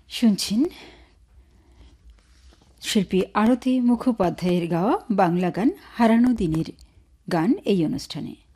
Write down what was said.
শুনছেন শিল্পী আরতি মুখোপাধ্যায়ের গাওয়া বাংলা গান হারানো দিনের গান এই অনুষ্ঠানে।